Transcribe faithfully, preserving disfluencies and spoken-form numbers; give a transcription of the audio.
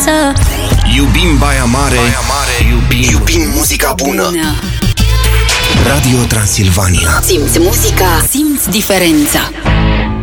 diferență. Iubim Baia Mare, Baia Mare. Iubim, iubim muzica bună. bună Radio Transilvania. Simți muzica, simți diferența.